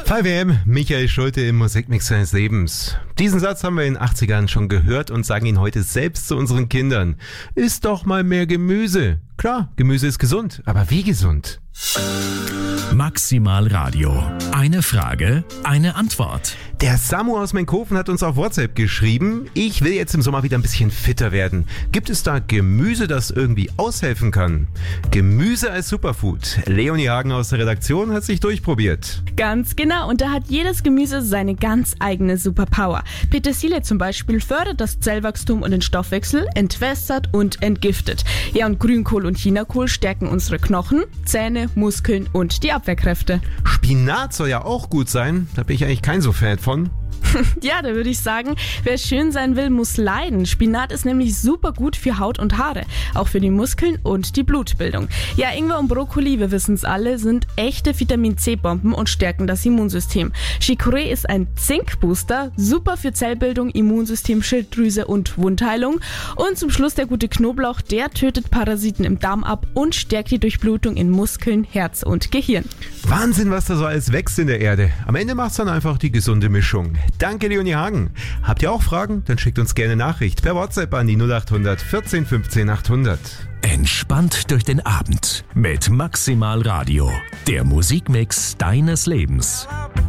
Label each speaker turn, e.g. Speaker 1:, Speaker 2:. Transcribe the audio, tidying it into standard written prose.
Speaker 1: 5am, Michael Schulte im Musikmix seines Lebens. Diesen Satz haben wir in den 80ern schon gehört und sagen ihn heute selbst zu unseren Kindern. Isst doch mal mehr Gemüse. Klar, Gemüse ist gesund, aber wie gesund?
Speaker 2: Maximal Radio. Eine Frage, eine Antwort.
Speaker 1: Der Samu aus Menkhofen hat uns auf WhatsApp geschrieben, ich will jetzt im Sommer wieder ein bisschen fitter werden. Gibt es da Gemüse, das irgendwie aushelfen kann? Gemüse als Superfood. Leonie Hagen aus der Redaktion hat sich durchprobiert.
Speaker 3: Ganz genau, und da hat jedes Gemüse seine ganz eigene Superpower. Petersilie zum Beispiel fördert das Zellwachstum und den Stoffwechsel, entwässert und entgiftet. Ja, und Grünkohl und Chinakohl stärken unsere Knochen, Zähne, Muskeln und die Abwehrkräfte.
Speaker 1: Spinat soll ja auch gut sein, da bin ich eigentlich kein so Fan von.
Speaker 3: Ja, da würde ich sagen, wer schön sein will, muss leiden. Spinat ist nämlich super gut für Haut und Haare, auch für die Muskeln und die Blutbildung. Ja, Ingwer und Brokkoli, wir wissen es alle, sind echte Vitamin-C-Bomben und stärken das Immunsystem. Chicorée ist ein Zinkbooster, super für Zellbildung, Immunsystem, Schilddrüse und Wundheilung. Und zum Schluss der gute Knoblauch, der tötet Parasiten im Darm ab und stärkt die Durchblutung in Muskeln, Herz und Gehirn.
Speaker 1: Wahnsinn, was da so alles wächst in der Erde. Am Ende macht's dann einfach die gesunde Mischung. Danke, Leonie Hagen. Habt ihr auch Fragen? Dann schickt uns gerne Nachricht per WhatsApp an die 0800 14 15 800.
Speaker 2: Entspannt durch den Abend mit Maximal Radio. Der Musikmix deines Lebens.